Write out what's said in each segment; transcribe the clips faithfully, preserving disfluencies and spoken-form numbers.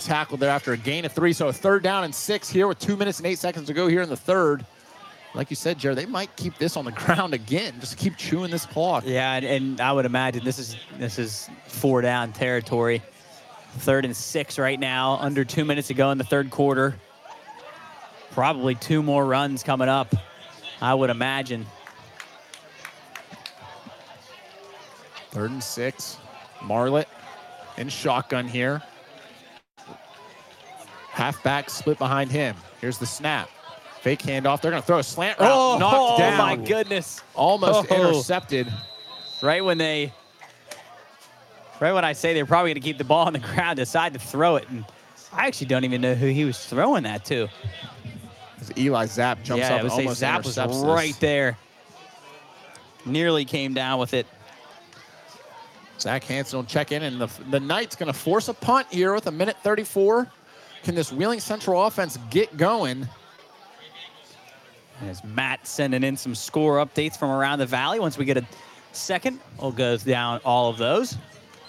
tackled there after a gain of three. So a third down and six here with two minutes and eight seconds to go here in the third. Like you said, Jared, they might keep this on the ground again, just keep chewing this clock. Yeah, and, and I would imagine this is this is four down territory. Third and six right now, under two minutes to go in the third quarter. Probably two more runs coming up, I would imagine. Third and six. Marlett in shotgun here. Halfback split behind him. Here's the snap. Fake handoff. They're going to throw a slant route. Oh, knocked down. Oh, my goodness. Almost oh. intercepted. Right when they, right when I say they're probably going to keep the ball on the ground, decide to throw it. And I actually don't even know who he was throwing that to. Eli Zapp jumps yeah, up and almost Zapp was intercepts right this. there. Nearly came down with it. Zach Hanson will check in, and the, the Knights going to force a punt here with a minute thirty-four. Can this Wheeling Central offense get going? As Matt sending in some score updates from around the valley. Once we get a second, we'll go down all of those.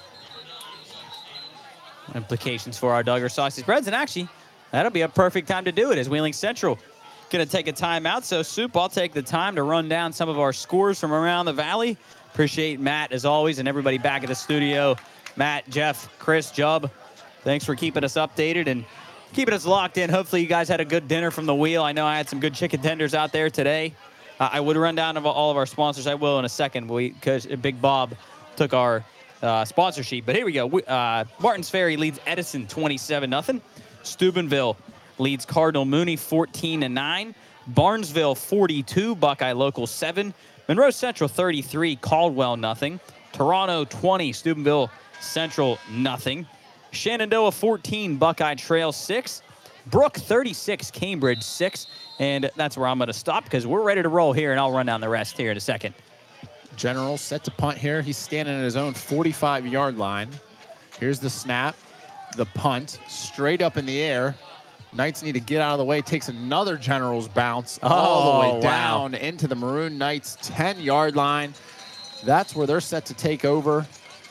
Implications for our Duggar Sausage Breads. And actually, that'll be a perfect time to do it as Wheeling Central going to take a timeout. So, Soup, I'll take the time to run down some of our scores from around the valley. Appreciate Matt, as always, and everybody back at the studio. Matt, Jeff, Chris, Jubb, thanks for keeping us updated and keeping us locked in. Hopefully you guys had a good dinner from the wheel. I know I had some good chicken tenders out there today. Uh, I would run down of all of our sponsors. I will in a second because Big Bob took our uh, sponsor sheet. But here we go. We, uh, Martins Ferry leads Edison twenty-seven nothing. Steubenville leads Cardinal Mooney fourteen to nine. Barnesville forty-two, Buckeye Local seven. Monroe Central thirty-three, Caldwell nothing. Toronto twenty, Steubenville Central nothing. Shenandoah fourteen, Buckeye Trail six. Brook thirty-six, Cambridge six. And that's where I'm going to stop because we're ready to roll here, and I'll run down the rest here in a second. General set to punt here. He's standing at his own forty-five-yard line. Here's the snap, the punt, straight up in the air. Knights need to get out of the way. Takes another General's bounce oh, all the way wow. down into the Maroon Knights' ten-yard line. That's where they're set to take over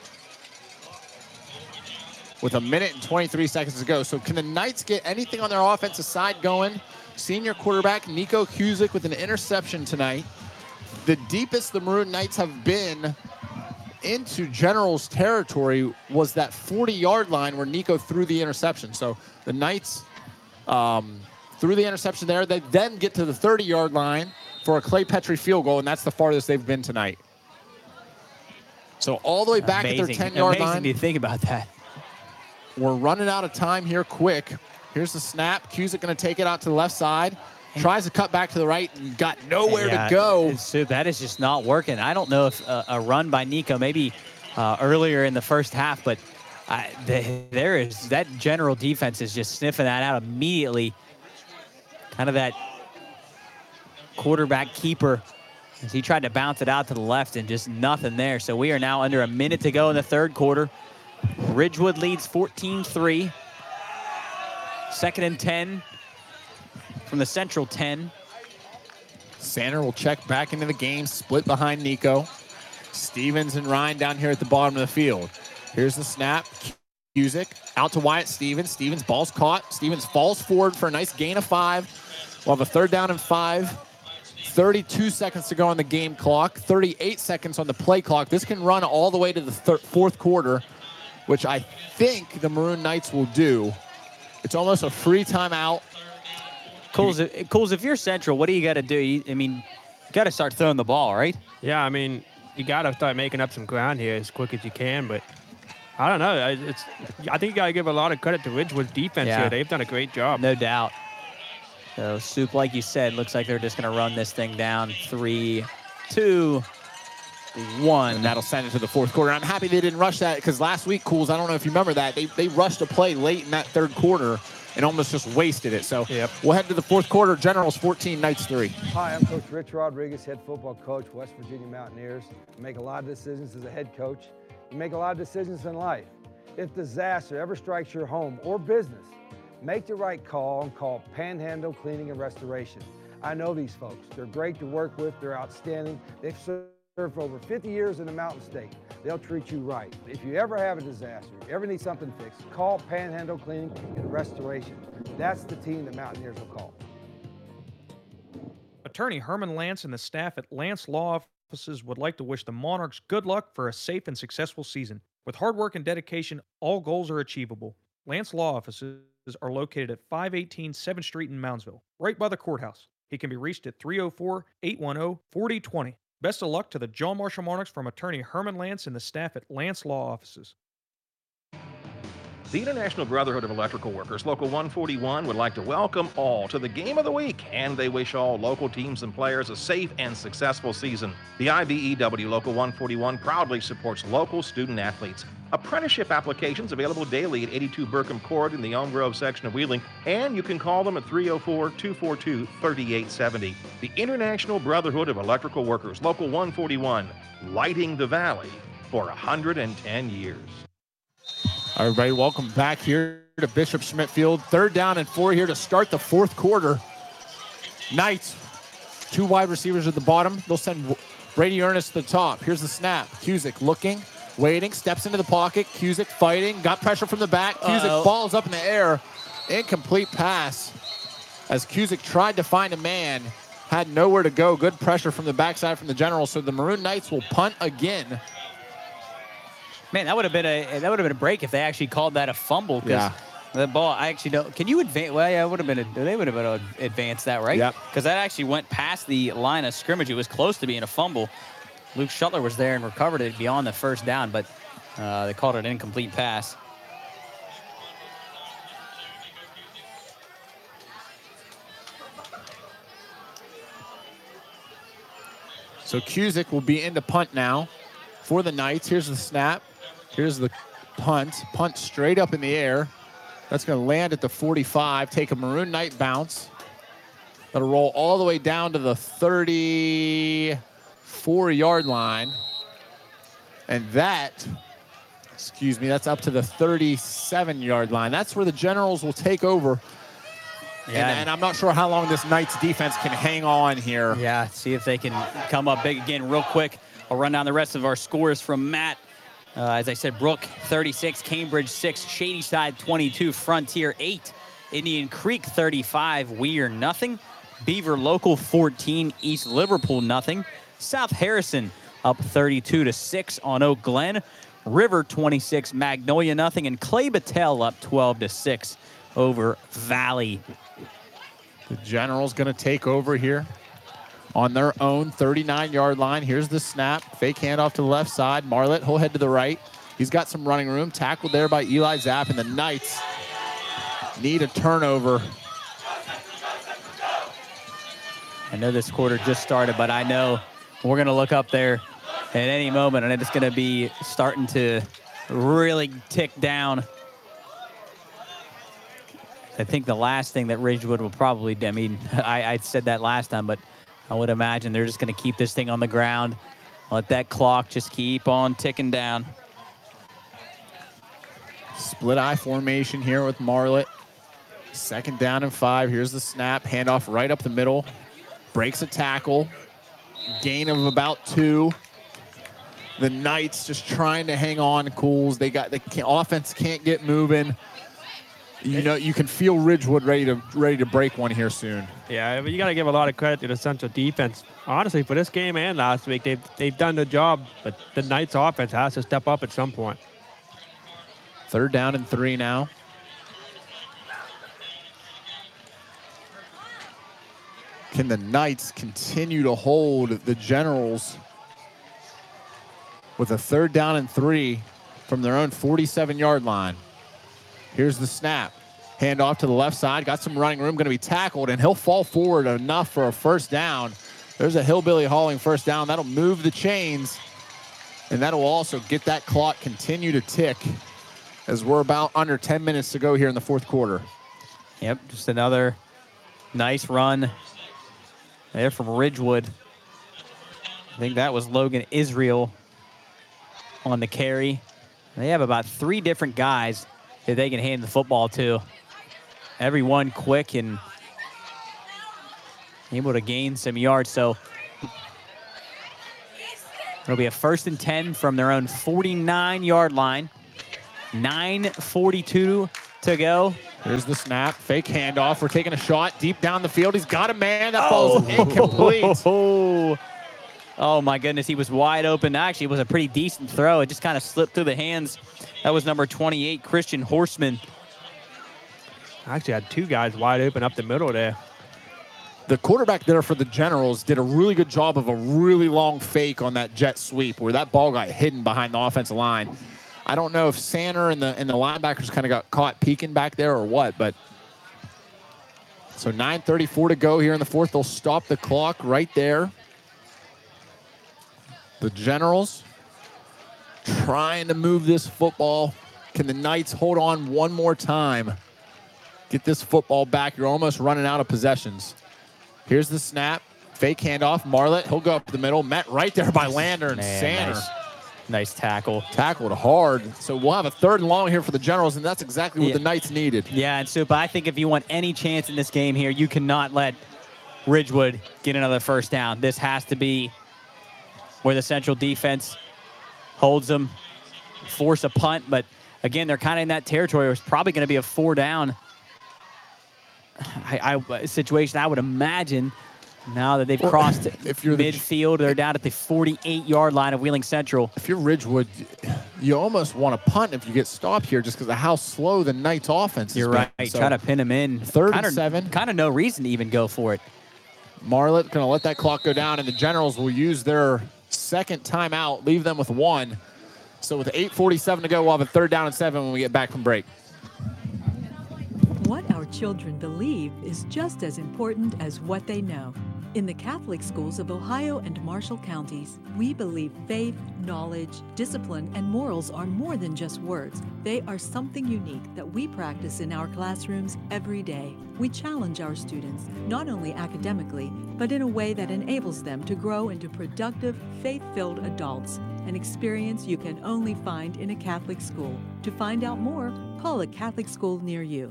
with a minute and twenty-three seconds to go. So can the Knights get anything on their offensive side going? Senior quarterback Nico Cusick with an interception tonight. The deepest the Maroon Knights have been into General's territory was that forty-yard line where Nico threw the interception. So the Knights um, threw the interception there. They then get to the thirty-yard line for a Clay Petrie field goal, and that's the farthest they've been tonight. So all the way back Amazing. at their ten-yard line. Amazing to think about that. We're running out of time here quick. Here's the snap. Cusick going to take it out to the left side. Tries to cut back to the right and got nowhere yeah, to go. So that is just not working. I don't know if uh, a run by Nico, maybe uh, earlier in the first half, but I, the, there is that General defense is just sniffing that out immediately. Kind of that quarterback keeper as he tried to bounce it out to the left and just nothing there. So we are now under a minute to go in the third quarter. Ridgewood leads fourteen three. Second and ten from the Central ten. Sander will check back into the game, split behind Nico. Stevens and Ryan down here at the bottom of the field. Here's the snap. Cusick out to Wyatt Stevens. Stevens, ball's caught. Stevens falls forward for a nice gain of five. We'll have a third down and five. thirty-two seconds to go on the game clock. thirty-eight seconds on the play clock. This can run all the way to the thir- fourth quarter, which I think the Maroon Knights will do. It's almost a free timeout. Coles, Coles, if you're Central, what do you got to do? You, I mean, you got to start throwing the ball, right? Yeah, I mean, you got to start making up some ground here as quick as you can. But I don't know. It's I think you got to give a lot of credit to Ridgewood's defense Yeah. here. They've done a great job. No doubt. So, Soup, like you said, looks like they're just going to run this thing down. Three, two, one. And that'll send it to the fourth quarter. I'm happy they didn't rush that because last week, Cools, I don't know if you remember that, they, they rushed a play late in that third quarter and almost just wasted it. So Yep. we'll head to the fourth quarter. Generals fourteen, Knights three. Hi, I'm Coach Rich Rodriguez, head football coach, West Virginia Mountaineers. I make a lot of decisions as a head coach. You make a lot of decisions in life. If disaster ever strikes your home or business, make the right call and call Panhandle Cleaning and Restoration. I know these folks. They're great to work with. They're outstanding. They've served for over fifty years in the Mountain State. They'll treat you right. If you ever have a disaster, you ever need something fixed, call Panhandle Cleaning and Restoration. That's the team that Mountaineers will call. Attorney Herman Lance and the staff at Lance Law Offices would like to wish the Monarchs good luck for a safe and successful season. With hard work and dedication, all goals are achievable. Lance Law Offices are located at five eighteen seventh Street in Moundsville, right by the courthouse. He can be reached at three oh four, eight one oh, four oh two oh. Best of luck to the John Marshall Monarchs from Attorney Herman Lance and the staff at Lance Law Offices. The International Brotherhood of Electrical Workers, Local one forty-one, would like to welcome all to the Game of the Week, and they wish all local teams and players a safe and successful season. The I B E W Local one forty-one proudly supports local student athletes. Apprenticeship applications available daily at eighty-two Burkham Court in the Elm Grove section of Wheeling, and you can call them at three oh four, two four two, three eight seven oh. The International Brotherhood of Electrical Workers, Local one forty-one, lighting the valley for one hundred ten years. Everybody, welcome back here to Bishop Schmidt Field. Third down and four here to start the fourth quarter. Knights, two wide receivers at the bottom. They'll send Brady Ernest to the top. Here's the snap. Cusick looking, waiting, steps into the pocket. Cusick fighting, got pressure from the back. Cusick Uh-oh. balls up in the air. Incomplete pass as Cusick tried to find a man. Had nowhere to go. Good pressure from the backside from the Generals. So the Maroon Knights will punt again. Man, that would have been a that would have been a break if they actually called that a fumble. Yeah. The ball, I actually don't. Can you advance? Well, yeah, it would have been. A, they would have been able to advance that, right? Yep. Because that actually went past the line of scrimmage. It was close to being a fumble. Luke Shuttler was there and recovered it beyond the first down, but uh, they called it an incomplete pass. So Cusick will be into punt now for the Knights. Here's the snap. Here's the punt. Punt straight up in the air. That's going to land at the forty-five, take a Maroon Knight bounce. That'll roll all the way down to the thirty-four-yard line. And that, excuse me, that's up to the thirty-seven-yard line. That's where the Generals will take over. Yeah. And, and I'm not sure how long this Knights defense can hang on here. Yeah, see if they can come up big again real quick. I'll run down the rest of our scores from Matt. Uh, as I said, Brook thirty-six, Cambridge six, Shadyside twenty-two, Frontier eight, Indian Creek thirty-five, Weir nothing, Beaver Local fourteen, East Liverpool nothing, South Harrison up thirty-two to six on Oak Glen, River twenty-six, Magnolia nothing, and Clay Battelle up twelve to six over Valley. The Generals going to take over here on their own thirty-nine-yard line. Here's the snap. Fake handoff to the left side. Marlett, he'll head to the right. He's got some running room. Tackled there by Eli Zapp, and the Knights need a turnover. I know this quarter just started, but I know we're going to look up there at any moment, and it's going to be starting to really tick down. I think the last thing that Ridgewood will probably do, I mean, I, I said that last time, but I would imagine they're just going to keep this thing on the ground. Let that clock just keep on ticking down. Split eye formation here with Marlett. Second down and five. Here's the snap. Handoff right up the middle. Breaks a tackle. Gain of about two. The Knights just trying to hang on. Cools. They got the offense can't get moving. You know, you can feel Ridgewood ready to ready to break one here soon. Yeah, but you got to give a lot of credit to the Central defense. Honestly, for this game and last week, they've they've done the job, but the Knights offense has to step up at some point. Third down and three now. Can the Knights continue to hold the Generals with a third down and three from their own forty-seven-yard line? Here's the snap. Hand off to the left side. Got some running room. Going to be tackled, and he'll fall forward enough for a first down. There's a hillbilly hauling first down. That'll move the chains, and that'll also get that clock continue to tick as we're about under ten minutes to go here in the fourth quarter. Yep, just another nice run there from Ridgewood. I think that was Logan Israel on the carry. They have about three different guys that they can hand the football to. Everyone quick and able to gain some yards. So It'll be a first and ten from their own forty-nine yard line. nine forty-two to go. Here's the snap. Fake handoff. We're taking a shot deep down the field. He's got a man. That ball's incomplete. Oh. Oh, my goodness. He was wide open. Actually, it was a pretty decent throw. It just kind of slipped through the hands. That was number twenty-eight, Christian Horseman. Actually had two guys wide open up the middle there. The quarterback there for the Generals did a really good job of a really long fake on that jet sweep where that ball got hidden behind the offensive line. I don't know if Sanner and the and the linebackers kind of got caught peeking back there or what, but so nine thirty-four to go here in the fourth. They'll stop the clock right there. The Generals trying to move this football. Can the Knights hold on one more time? Get this football back. You're almost running out of possessions. Here's the snap. Fake handoff. Marlett, he'll go up the middle. Met right there by Lander and Man, Sanner. Nice, nice tackle. Tackled hard. So we'll have a third and long here for the Generals, and that's exactly what Yeah. the Knights needed. Yeah, and Soup, I think if you want any chance in this game here, you cannot let Ridgewood get another first down. This has to be where the Central defense holds them, force a punt. But, again, they're kind of in that territory. It's probably going to be a four down I, I, situation, I would imagine. Now that they've Well, crossed if you're the- midfield, they're down at the forty-eight yard line of Wheeling Central. If you're Ridgewood, you almost want to punt if you get stopped here just because of how slow the Knights offense is. You're right. So Try to pin them in. third kind and seven. Kind of no reason to even go for it. Marlett going to let that clock go down, and the Generals will use their second timeout, leave them with one. So with eight forty-seven to go, we'll have a third down and seven when we get back from break. What our children believe is just as important as what they know. In the Catholic schools of Ohio and Marshall counties, we believe faith, knowledge, discipline, and morals are more than just words. They are something unique that we practice in our classrooms every day. We challenge our students, not only academically, but in a way that enables them to grow into productive, faith-filled adults, an experience you can only find in a Catholic school. To find out more, call a Catholic school near you.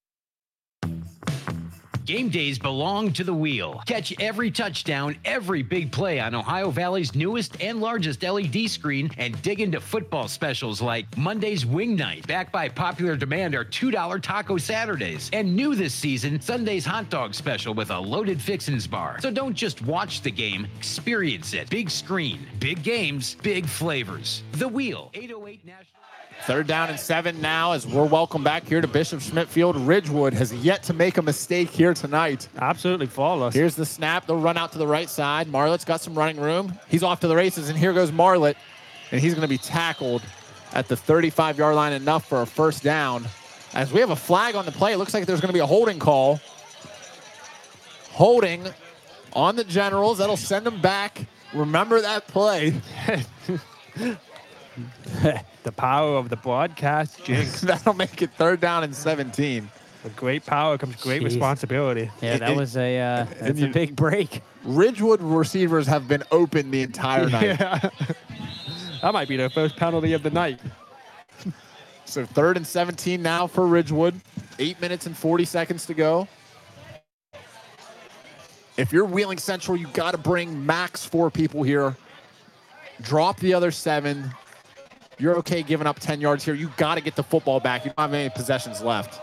Game days belong to the Wheel. Catch every touchdown, every big play on Ohio Valley's newest and largest L E D screen, and dig into football specials like Monday's Wing Night, backed by popular demand are two dollar Taco Saturdays, and new this season, Sunday's Hot Dog Special with a loaded fixins bar. So don't just watch the game, experience it. Big screen, big games, big flavors. The Wheel, eight oh eight National. Third down and seven now as we're welcome back here to Bishop Schmidt Field. Ridgewood has yet to make a mistake here tonight. Absolutely flawless. Here's the snap. They'll run out to the right side. Marlett's got some running room. He's off to the races, and here goes Marlett. And he's going to be tackled at the thirty-five yard line, enough for a first down. As we have a flag on the play, it looks like there's going to be a holding call. Holding on the Generals. That'll send them back. Remember that play. The power of the broadcast jinx. That'll make it third down and seventeen. With great power comes great Jeez. responsibility. Yeah, that It- was a uh, that's you- a big break. Ridgewood receivers have been open the entire night. Yeah. That might be their first penalty of the night. So third and seventeen now for Ridgewood. Eight minutes and forty seconds to go. If you're Wheeling Central, you got to bring max four people here. Drop the other seven. You're okay giving up ten yards here. You got to get the football back. You don't have any possessions left.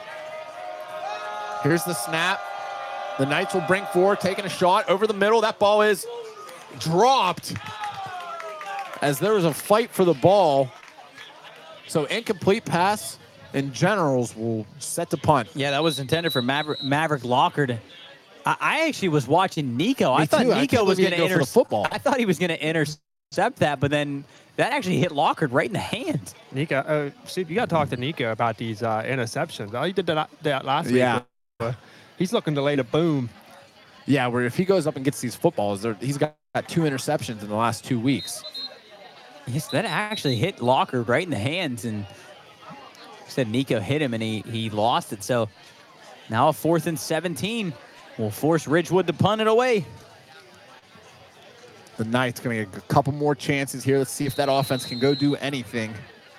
Here's the snap. The Knights will bring four, taking a shot over the middle. That ball is dropped as there was a fight for the ball. So incomplete pass, and Generals will set the punt. Yeah, that was intended for Maverick, Maverick Lockard. I, I actually was watching Nico. I Me thought too. I Nico can't was believe he going to didn't go for the football. I thought he was going to intercept that, but then that actually hit Lockard right in the hand. Nico, uh, Steve, you got to talk to Nico about these uh, interceptions. Oh, he did that, that last Yeah. week. He's looking to lay the boom. Yeah, where if he goes up and gets these footballs, there- he's got two interceptions in the last two weeks. Yes, that actually hit Lockard right in the hands, and said Nico hit him and he he lost it. So now a fourth and seventeen will force Ridgewood to punt it away. The Knights going to get a couple more chances here. Let's see if that offense can go do anything.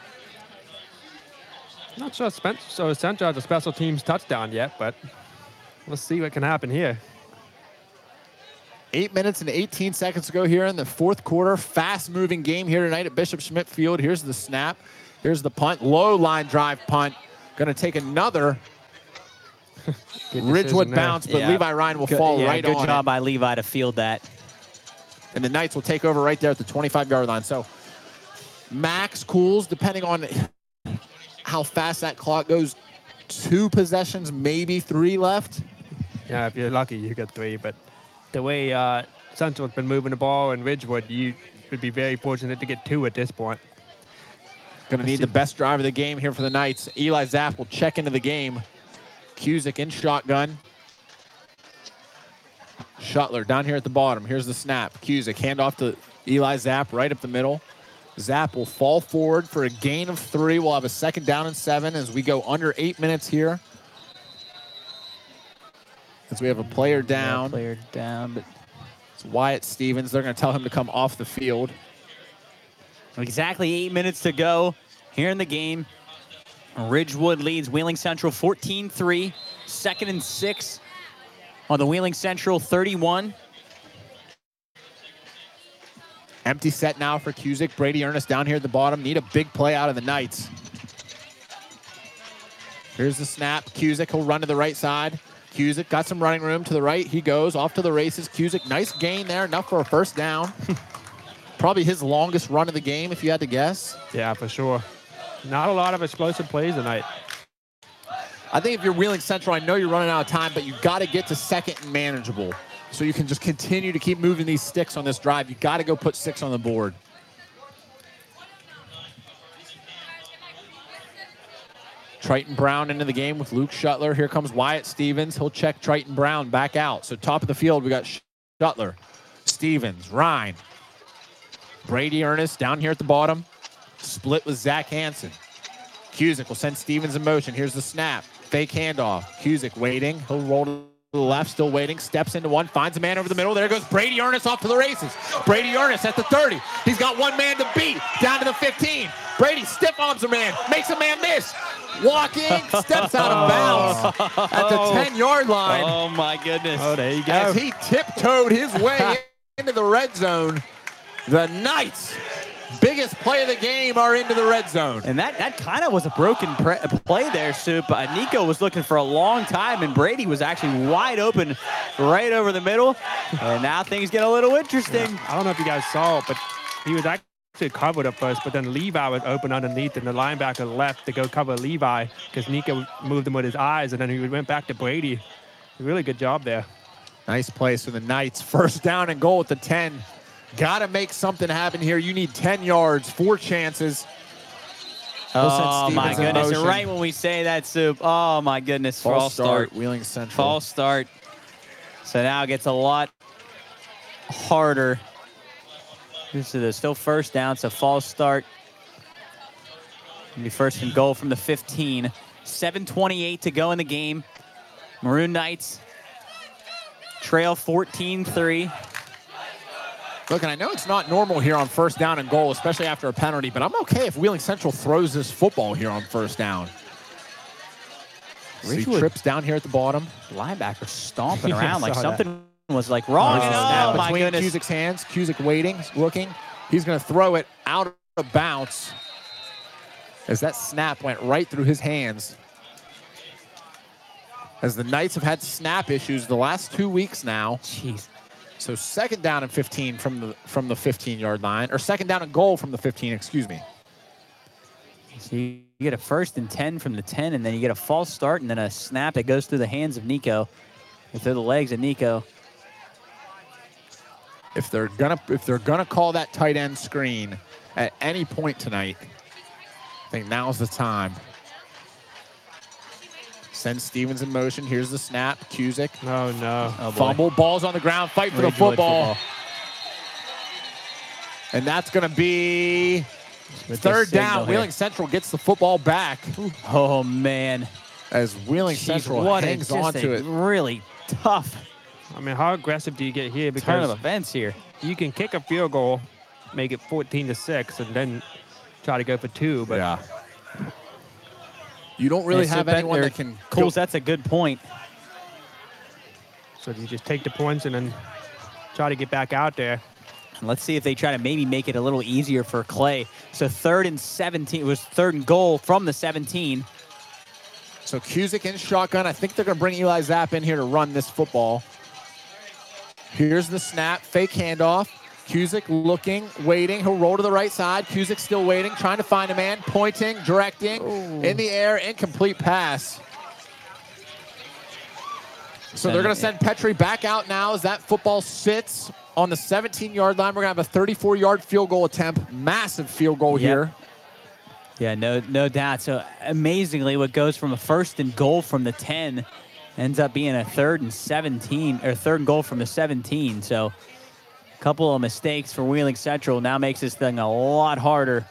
Not sure Spen- so Central has a special teams touchdown yet, but let's see what can happen here. Eight minutes and eighteen seconds to go here in the fourth quarter. Fast-moving game here tonight at Bishop Schmidt Field. Here's the snap. Here's the punt. Low line drive punt. Going to take another Ridgewood bounce, but yeah. Levi Ryan will good, fall yeah, right good on Good job it. by Levi to field that. And the Knights will take over right there at the twenty-five-yard line. So max cools, depending on how fast that clock goes, two possessions, maybe three left. Yeah, if you're lucky, you get three. But the way uh, Central's been moving the ball in Ridgewood, you would be very fortunate to get two at this point. Going to need the best drive of the game here for the Knights. Eli Zapp will check into the game. Cusick in shotgun. Shuttler down here at the bottom. Here's the snap. Cusick handoff to Eli Zapp right up the middle. Zapp will fall forward for a gain of three. We'll have a second down and seven as we go under eight minutes here. As we have a player down. Yeah, player down, but it's Wyatt Stevens. They're going to tell him to come off the field. Exactly eight minutes to go here in the game. Ridgewood leads Wheeling Central fourteen three. Second and six on the Wheeling Central thirty-one. Empty set now for Cusick. Brady Ernest down here at the bottom. Need a big play out of the Knights. Here's the snap. Cusick will run to the right side. Cusick got some running room to the right. He goes off to the races. Cusick, nice gain there. Enough for a first down. Probably his longest run of the game, if you had to guess. Yeah, for sure. Not a lot of explosive plays tonight. I think if you're Wheeling Central, I know you're running out of time, but you got to get to second and manageable so you can just continue to keep moving these sticks on this drive. You got to go put six on the board. Triton Brown into the game with Luke Shuttler. Here comes Wyatt Stevens. He'll check Triton Brown back out. So top of the field, we got Shuttler, Stevens, Ryan, Brady Ernest down here at the bottom. Split with Zach Hansen. Cusick will send Stevens in motion. Here's the snap. Fake handoff. Cusick waiting. He'll roll to the left, still waiting. Steps into one, finds a man over the middle. There goes Brady Ernest off to the races. Brady Ernest at the thirty. He's got one man to beat. Down to the fifteen. Brady stiff arms a man. Makes a man miss. Walking, steps out of bounds at the ten-yard line. Oh, my goodness. Oh, there you go. As he tiptoed his way into the red zone. The Knights, biggest play of the game, are into the red zone. And that, that kind of was a broken pre play there, Soup. Uh, Nico was looking for a long time, and Brady was actually wide open right over the middle. And now things get a little interesting. Yeah, I don't know if you guys saw it, but he was actually covered at first, but then Levi was open underneath, and the linebacker left to go cover Levi because Nico moved him with his eyes, and then he went back to Brady. Really good job there. Nice place for the Knights. First down and goal at the ten. Got to make something happen here. You need ten yards, four chances. Oh, my Stevens in goodness. And motion. right when we say that, Soup, oh, my goodness. False False start, start. Wheeling Central. False start. So now it gets a lot harder. This is still first down, so false start. It'll be first and goal from the fifteen. seven twenty-eight to go in the game. Maroon Knights trail fourteen three. Look, and I know it's not normal here on first down and goal, especially after a penalty, but I'm okay if Wheeling Central throws this football here on first down. So he Ridgewood. trips down here at the bottom. Linebacker stomping Yeah, around like saw that. something was like wrong. There's And a oh, snap my between goodness. Cusick's hands. Cusick waiting, looking. He's going to throw it out of bounds as that snap went right through his hands. As the Knights have had snap issues the last two weeks now. Jeez. So second down and fifteen from the from the fifteen-yard line, or second down and goal from the fifteen, excuse me. So you get a first and ten from the ten, and then you get a false start, and then a snap that goes through the hands of Nico, or through the legs of Nico. If they're gonna if they're gonna call that tight end screen at any point tonight, I think now's the time. Send Stevens in motion. Here's the snap. Cusick. Oh, no. Oh, boy. Fumble. Ball's on the ground. Fight for the Ridgewood football. And that's going to be With the third signal down. here. Wheeling Central gets the football back Oh, man. as Wheeling Jeez, Central what hangs a, on just to a it. really tough I mean, how aggressive do you get here? turn of Because events here. you can kick a field goal, make it fourteen to six, and then try to go for two. But Yeah. You don't really Yeah, so have bet anyone there- that can Coles, that's a good point. so you just take the points and then try to get back out there. And let's see if they try to maybe make it a little easier for Clay. So third and seventeen. It was third and goal from the seventeen. So Cusick in shotgun. I think they're going to bring Eli Zapp in here to run this football. Here's the snap. Fake handoff. Cusick looking, waiting. He'll roll to the right side. Cusick still waiting, trying to find a man. Pointing, directing. Ooh. In the air. Incomplete pass. So they're going to send Petrie back out now as that football sits on the seventeen-yard line. We're going to have a thirty-four-yard field goal attempt. Massive field goal yep. here. Yeah, no no doubt. So amazingly, what goes from a first and goal from the ten ends up being a third and seventeen, or third and goal from the seventeen. So a couple of mistakes for Wheeling Central now makes this thing a lot harder.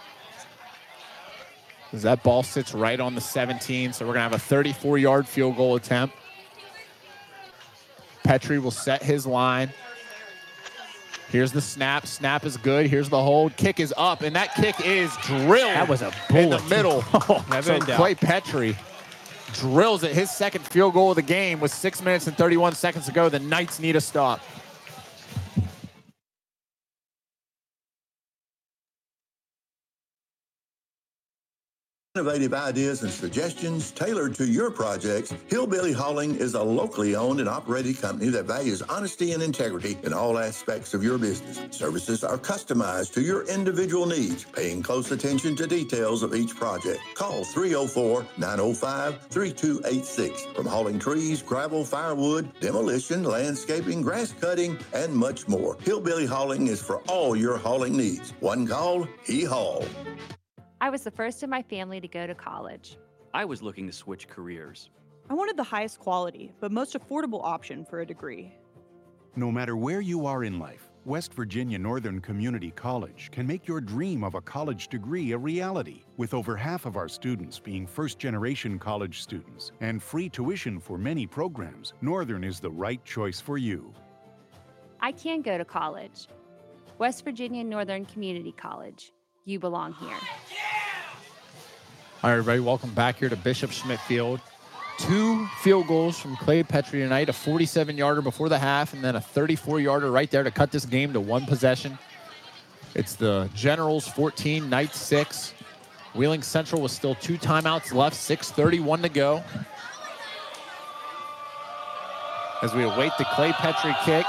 As that ball sits right on the seventeen, so we're going to have a thirty-four-yard field goal attempt. Petrie will set his line. Here's the snap. Snap is good. Here's the hold. Kick is up, and that kick is drilled. That was a bullet. In the middle. So Clay Petrie drills it. His second field goal of the game with six minutes and thirty-one seconds to go. The Knights need a stop. Innovative ideas and suggestions tailored to your projects, Hillbilly Hauling is a locally owned and operated company that values honesty and integrity in all aspects of your business. Services are customized to your individual needs, paying close attention to details of each project. Call three oh four, nine oh five, three two eight six. From hauling trees, gravel, firewood, demolition, landscaping, grass cutting, and much more. Hillbilly Hauling is for all your hauling needs. One call, he haul. I was the first in my family to go to college. I was looking to switch careers. I wanted the highest quality, but most affordable option for a degree. No matter where you are in life, West Virginia Northern Community College can make your dream of a college degree a reality. With over half of our students being first-generation college students and free tuition for many programs, Northern is the right choice for you. I can go to college. West Virginia Northern Community College. You belong here. All right, everybody, welcome back here to Bishop Schmidt Field. Two field goals from Clay Petrie tonight, a forty-seven-yarder before the half, and then a thirty-four-yarder right there to cut this game to one possession. It's the Generals fourteen, Knights six. Wheeling Central with still two timeouts left, six thirty-one to go. As we await the Clay Petrie kick.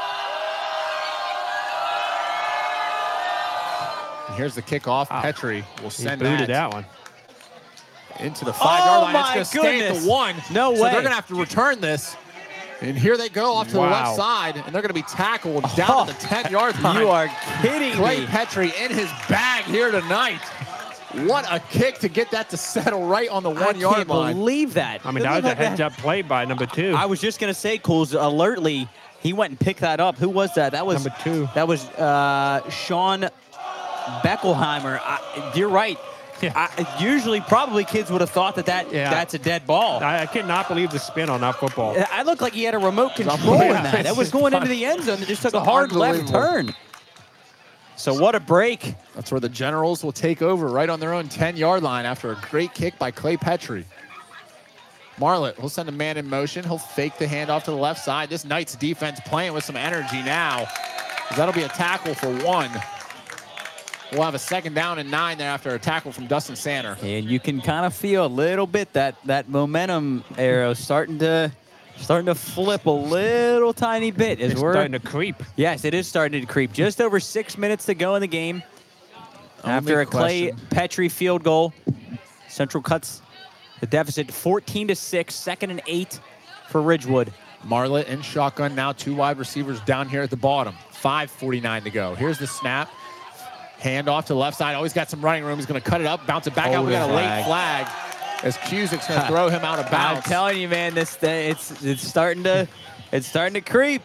And here's the kickoff. Oh, Petrie will send he booted that, that one into the five-yard oh line. It's going to stay at the one. No so way. They're going to have to return this. And here they go off to wow. the left side, and they're going to be tackled down oh, to the ten-yard line. You are kidding Clay me. Petrie in his bag here tonight. What a kick to get that to settle right on the one-yard line. I can't believe that. I mean, that was a heads-up play by number two. I was just going to say, Cools, alertly, he went and picked that up. Who was that? That was number two. That was uh, Sean Beckelheimer. I, you're right. Yeah. I, usually, probably kids would have thought that, that yeah. that's a dead ball. I, I cannot believe the spin on that football. I looked like he had a remote control in that. That was going into the end zone. It just took a hard left turn. So what a break. That's where the Generals will take over right on their own ten-yard line after a great kick by Clay Petrie. Marlett will send a man in motion. He'll fake the handoff to the left side. This Knights defense playing with some energy now. That'll be a tackle for one. We'll have a second down and nine there after a tackle from Dustin Sander. And you can kind of feel a little bit that that momentum arrow starting to starting to flip a little tiny bit. As It's we're starting to creep. Yes, it is starting to creep. Just over six minutes to go in the game. Only After a Clay question. Petrie field goal, Central cuts the deficit fourteen to six, second and eight for Ridgewood. Marlett in shotgun now, two wide receivers down here at the bottom. five forty-nine to go. Here's the snap. Hand off to the left side. Always got some running room. He's going to cut it up, bounce it back out. We got a late flag as Cusick's going to throw him out of bounds. I'm telling you, man, this it's it's starting to it's starting to creep.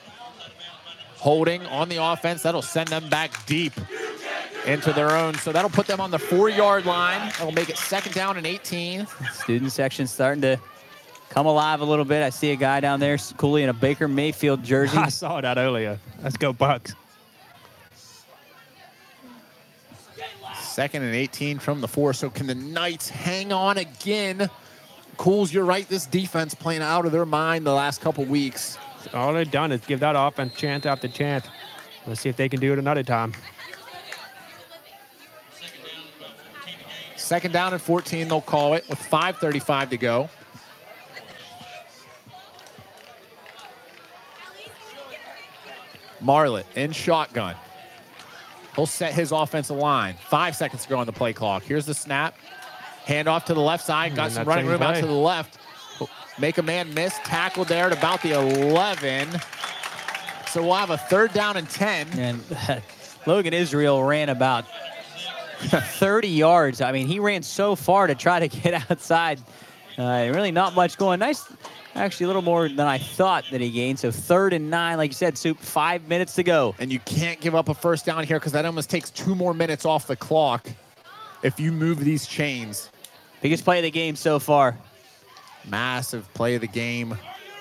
Holding on the offense. That'll send them back deep into their own. So that'll put them on the four-yard line. That'll make it second down and eighteen. Student section starting to come alive a little bit. I see a guy down there, Cooley, in a Baker Mayfield jersey. I saw that earlier. Let's go Bucks. Second and eighteen from the four. So can the Knights hang on again? Cools, you're right. This defense playing out of their mind the last couple weeks. All they've done is give that offense chance after chance. Let's see if they can do it another time. Second down and fourteen, they'll call it with five thirty-five to go. Marlett in shotgun. He'll set his offensive line. Five seconds to go on the play clock. Here's the snap. Hand off to the left side. Got And some that running same room out play. to the left. Make a man miss. Tackled there at about the eleven. So we'll have a third down and ten. And Logan Israel ran about thirty yards. I mean, he ran so far to try to get outside. Uh, really not much going. Nice, actually a little more than I thought that he gained. So third and nine, like you said, Soup, five minutes to go. And you can't give up a first down here because that almost takes two more minutes off the clock if you move these chains. Biggest play of the game so far. Massive play of the game.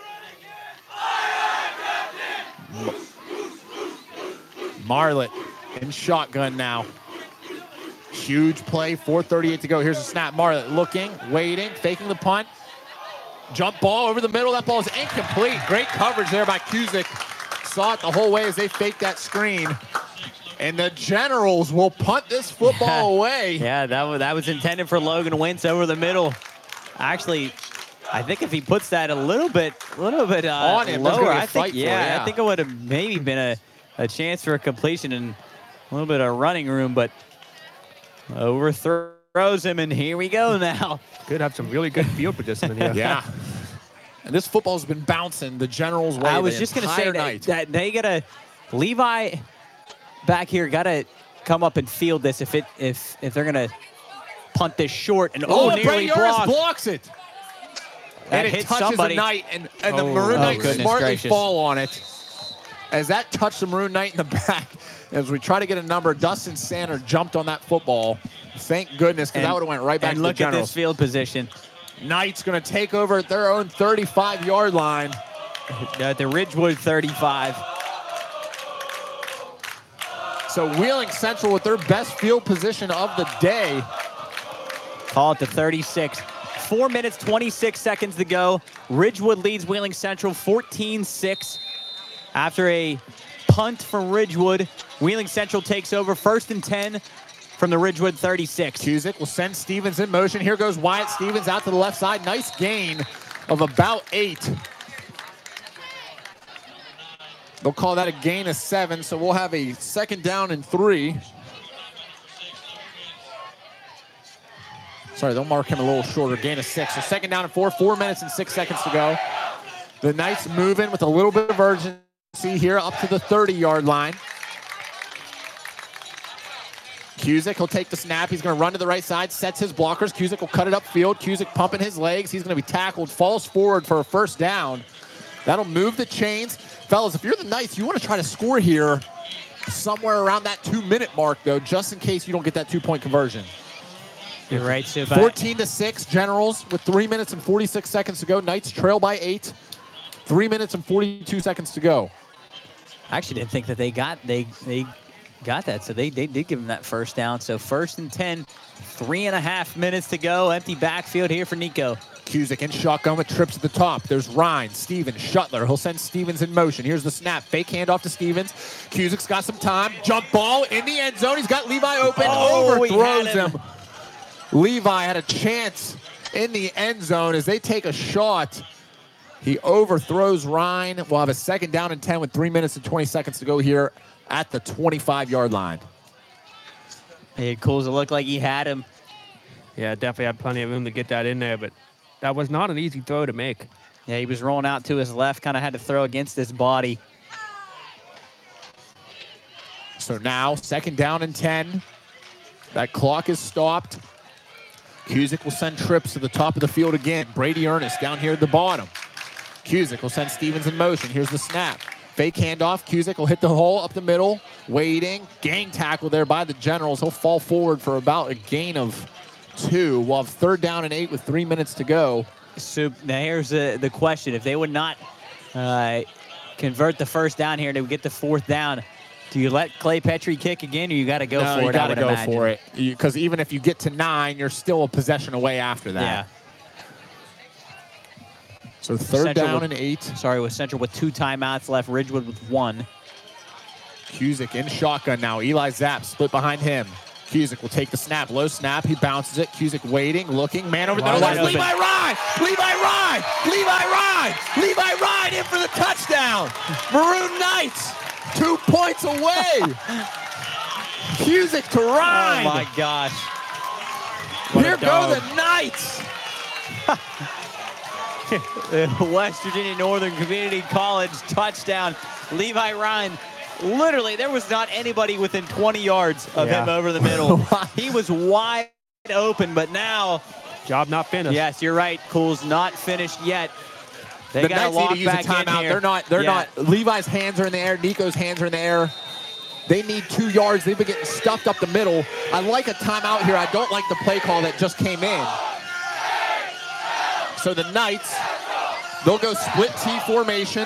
Marlett in shotgun now. Huge play, four thirty-eight to go. Here's a snap. Marlett looking, waiting, faking the punt. Jump ball over the middle. That ball is incomplete. Great coverage there by Cusick. Saw it the whole way as they faked that screen. And the Generals will punt this football away. Yeah, that was, that was intended for Logan Wentz over the middle. Actually, I think if he puts that a little bit, a little bit uh, On him, there's gonna lower, be a I think, fight for it, yeah, yeah. I think it would have maybe been a, a chance for a completion and a little bit of running room, but overthrows him, and here we go now. Could have some really good field position in here. Yeah. And this football's been bouncing the Generals' way I was the just going to say entire that, night. that they got to, Levi back here got to come up and field this if it if if they're going to punt this short. And oh, Oh, nearly Brady Ernest blocked. blocks it. That and it hit touches somebody. the Knight, and, and the Oh, Maroon oh, Knight goodness smartly gracious. fall on it. As that touched the Maroon Knight in the back, as we try to get a number, Dustin Sander jumped on that football. Thank goodness, because that would have went right back and to the look at Generals. this field position. Knight's going to take over at their own thirty-five-yard line. At the Ridgewood thirty-five. So Wheeling Central with their best field position of the day. Call it the thirty-six. Four minutes, twenty-six seconds to go. Ridgewood leads Wheeling Central fourteen six. After a punt from Ridgewood, Wheeling Central takes over first and ten from the Ridgewood thirty-six. Cusick will send Stevens in motion. Here goes Wyatt Stevens out to the left side. Nice gain of about eight. They'll call that a gain of seven, so we'll have a second down and three. Sorry, they'll mark him a little shorter, gain of six. So second down and four, four minutes and six seconds to go. The Knights move in with a little bit of urgency here up to the thirty-yard line. Cusick, he'll take the snap. He's going to run to the right side, sets his blockers. Cusick will cut it upfield. Cusick pumping his legs. He's going to be tackled, falls forward for a first down. That'll move the chains. Fellas, if you're the Knights, you want to try to score here somewhere around that two-minute mark, though, just in case you don't get that two-point conversion. You're right, Sue. fourteen to six, Generals with three minutes and forty-six seconds to go. Knights trail by eight. Three minutes and forty-two seconds to go. I actually didn't think that they got they they got that, so they, they did give him that first down. So first and ten, three and a half minutes to go. Empty backfield here for Nico. Cusick in shotgun with trips at the top. There's Ryan, Stevens, Shuttler. He'll send Stevens in motion. Here's the snap. Fake handoff to Stevens. Cusick's got some time. Jump ball in the end zone. He's got Levi open. Oh, he Overthrows had him. him. Levi had a chance in the end zone as they take a shot. He overthrows Ryan. We'll have a second down and ten with three minutes and twenty seconds to go here at the twenty-five-yard line. It calls it looked like he had him. Yeah, definitely had plenty of room to get that in there, but that was not an easy throw to make. Yeah, he was rolling out to his left, kind of had to throw against his body. So now, second down and ten. That clock is stopped. Cusick will send trips to the top of the field again. Brady Ernest down here at the bottom. Cusick will send Stevens in motion. Here's the snap. Fake handoff. Cusick will hit the hole up the middle. Waiting. Gang tackle there by the Generals. He'll fall forward for about a gain of two. We'll have third down and eight with three minutes to go. So now here's the, the question. If they would not uh, convert the first down here, they would get the fourth down. Do you let Clay Petrie kick again, or you got to go no, for you it? got I to would go imagine. for it. Because even if you get to nine, you're still a possession away after that. Yeah. So third Central down with- and eight. Sorry, with Central with two timeouts left. Ridgewood with one. Cusick in shotgun now. Eli Zapp split behind him. Cusick will take the snap. Low snap. He bounces it. Cusick waiting, looking. Man over the middle. Wide That's open. Levi Ride! Levi Ride! Levi Ride! Levi Ride in for the touchdown. Maroon Knights two points away. Cusick to Ride. Oh, my gosh. What a Here go dog. the Knights. West Virginia Northern Community College touchdown. Levi Ryan, literally, there was not anybody within twenty yards of Yeah. him over the middle. He was wide open, but now, Job not finished. yes, you're right, Cool's not finished yet. They The got to Knights need walk to use a back in timeout. here. They're not. They're Yeah. not. Levi's hands are in the air. Nico's hands are in the air. They need two yards. They've been getting stuffed up the middle. I like a timeout here. I don't like the play call that just came in. So the Knights, they'll go split T formation.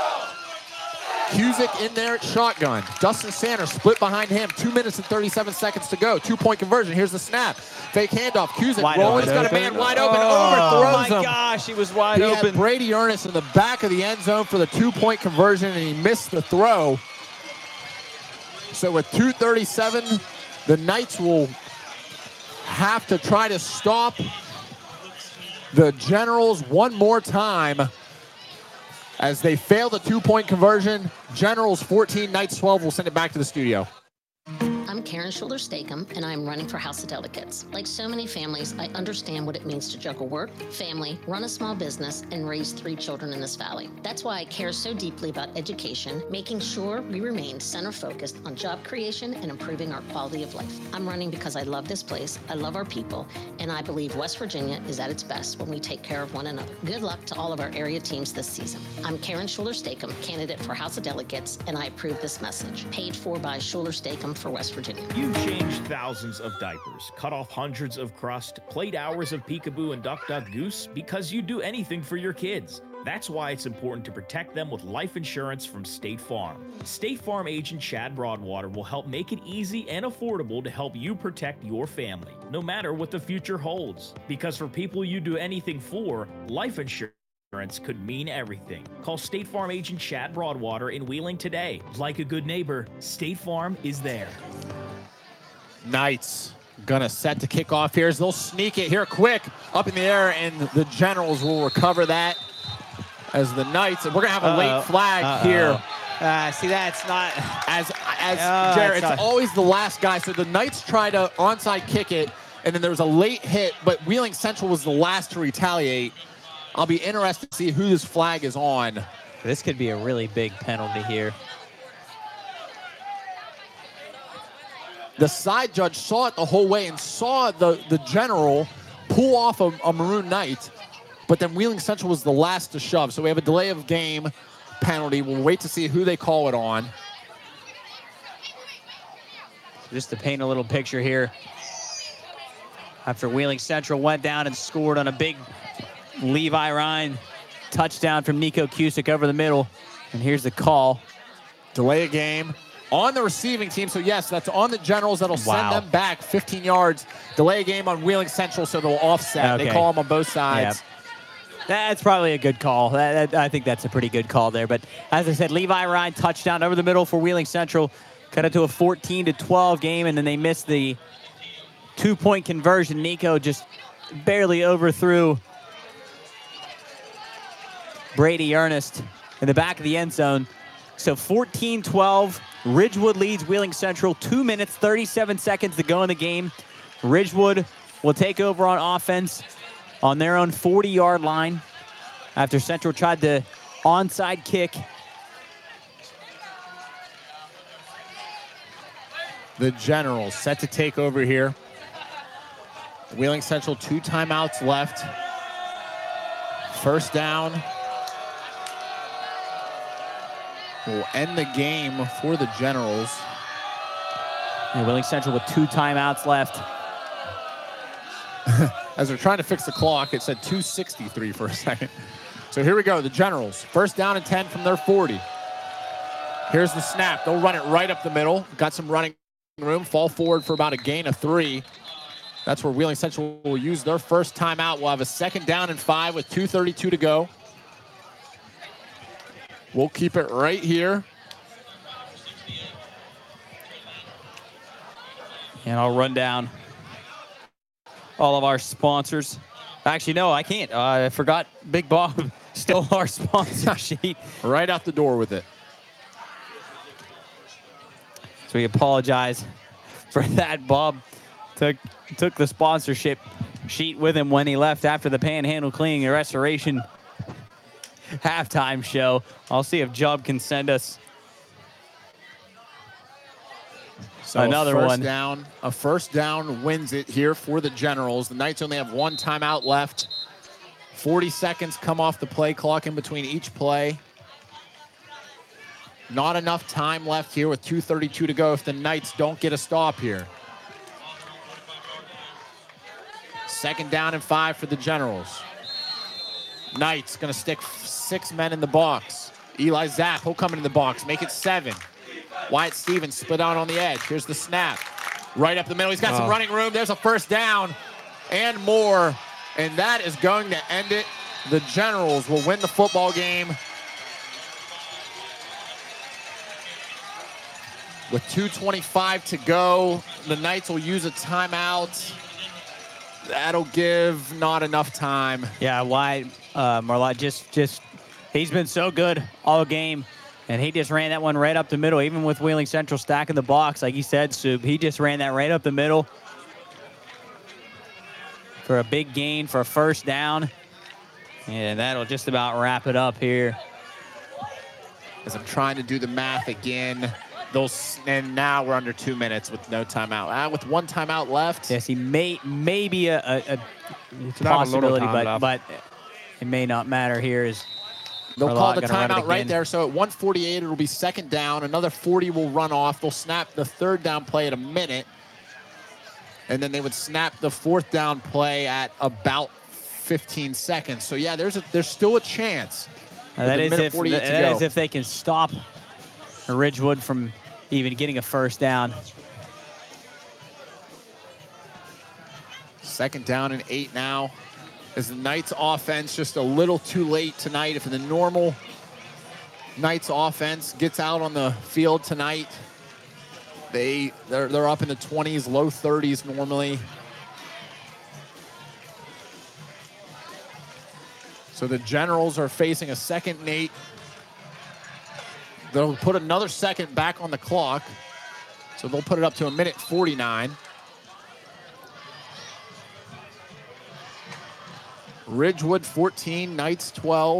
Cusick in there at shotgun. Dustin Sanders split behind him. Two minutes and thirty-seven seconds to go. Two-point conversion. Here's the snap. Fake handoff. Cusick Wide rolling. He's open. got a man wide open. Oh, Overthrows my him. gosh, he was wide He open. had Brady Ernest in the back of the end zone for the two-point conversion, and he missed the throw. So with two thirty-seven, the Knights will have to try to stop the Generals one more time as they fail the two-point conversion. Generals fourteen, Knights twelve. We'll send it back to the studio. I'm Karen Schuler-Stakem, and I'm running for House of Delegates. Like so many families, I understand what it means to juggle work, family, run a small business, and raise three children in this valley. That's why I care so deeply about education, making sure we remain center-focused on job creation and improving our quality of life. I'm running because I love this place, I love our people, and I believe West Virginia is at its best when we take care of one another. Good luck to all of our area teams this season. I'm Karen Schuler-Stakem, candidate for House of Delegates, and I approve this message. Paid for by Schuler-Stakem for West Virginia. You've changed thousands of diapers, cut off hundreds of crust, played hours of peekaboo and duck duck goose because you do anything for your kids. That's why it's important to protect them with life insurance from State Farm. State Farm agent Chad Broadwater will help make it easy and affordable to help you protect your family, no matter what the future holds. Because for people you do anything for, life insurance could mean everything. Call State Farm agent Chad Broadwater in Wheeling today. Like a good neighbor, State Farm is there. Knights gonna set to kick off here as they'll sneak it here quick up in the air, and the Generals will recover that as the Knights, and we're gonna have a Uh-oh. late flag Uh-oh. here. Uh, see, that's not... As, as Oh, Jared, that's it's not- always the last guy. So the Knights try to onside kick it, and then there was a late hit, but Wheeling Central was the last to retaliate. I'll be interested to see who this flag is on. This could be a really big penalty here. The side judge saw it the whole way and saw the, the General pull off a, a Maroon Knight, but then Wheeling Central was the last to shove. So we have a delay of game penalty. We'll wait to see who they call it on. Just to paint a little picture here. After Wheeling Central went down and scored on a big Levi Ryan touchdown from Nico Cusick over the middle. And here's the call. Delay a game on the receiving team. So yes, that's on the Generals. That'll Wow. send them back fifteen yards. Delay a game on Wheeling Central, so they'll offset. They Okay. call them on both sides. Yep. That's probably a good call. That, that, I think that's a pretty good call there. But as I said, Levi Ryan touchdown over the middle for Wheeling Central. Cut it to a fourteen to twelve game, and then they missed the two-point conversion. Nico just barely overthrew Brady Ernest in the back of the end zone. So fourteen twelve, Ridgewood leads Wheeling Central. Two minutes, thirty-seven seconds to go in the game. Ridgewood will take over on offense on their own forty-yard line after Central tried the onside kick. The Generals set to take over here. Wheeling Central, two timeouts left. First down. Will end the game for the Generals. And Wheeling Central with two timeouts left. As they're trying to fix the clock, it said two sixty-three for a second. So here we go, the Generals. First down and ten from their forty. Here's the snap. They'll run it right up the middle. Got some running room. Fall forward for about a gain of three. That's where Wheeling Central will use their first timeout. We'll have a second down and five with two thirty-two to go. We'll keep it right here. And I'll run down all of our sponsors. Actually, no, I can't. Uh, I forgot Big Bob stole our sponsor sheet. Right out the door with it. So we apologize for that. Bob took took the sponsorship sheet with him when he left after the Panhandle Cleaning and Restoration halftime show. I'll see if Job can send us so another a first one. Down, a first down wins it here for the Generals. The Knights only have one timeout left. forty seconds come off the play clock in between each play. Not enough time left here with two thirty-two to go if the Knights don't get a stop here. Second down and five for the Generals. Knights gonna stick six men in the box. Eli Zapp, he'll come in the box, make it seven. Wyatt Stevens split out on the edge. Here's the snap. Right up the middle, he's got oh. some running room. There's a first down and more, and that is going to end it. The Generals will win the football game with two twenty-five to go. The Knights will use a timeout. That'll give not enough time. Yeah, Wyatt uh, Marlott just, just, he's been so good all game, and he just ran that one right up the middle, even with Wheeling Central stacking the box, like you said, Soup. He just ran that right up the middle for a big gain, for a first down, and that'll just about wrap it up here. As I'm trying to do the math again, those, and now we're under two minutes with no timeout. Uh, with one timeout left. Yes, he may maybe a, a, a it's possibility, a but but it may not matter here. Is they'll call the timeout right there. So at one forty-eight, it'll be second down. Another forty will run off. They'll snap the third down play at a minute, and then they would snap the fourth down play at about fifteen seconds. So yeah, there's a, there's still a chance. Now that is if that is if they can stop Ridgewood from even getting a first down. Second down and eight now. As the Knights offense just a little too late tonight. If the normal Knights offense gets out on the field tonight, they they're, they're up in the twenties, low thirties normally. So the Generals are facing a second and eight. They'll put another second back on the clock. So they'll put it up to a minute forty-nine. Ridgewood fourteen, Knights twelve.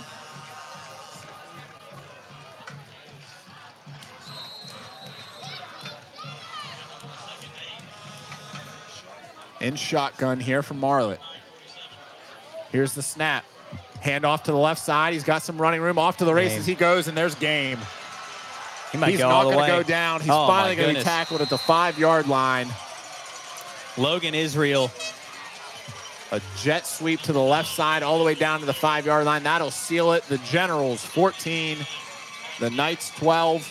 In shotgun here from Marlott. Here's the snap. Hand off to the left side. He's got some running room. Off to the races he goes, and there's game. He might He's go not all the going to way. go down. He's Oh, finally my going to be goodness. tackled at the five-yard line. Logan Israel. A jet sweep to the left side all the way down to the five-yard line. That'll seal it. The Generals fourteen, the Knights twelve.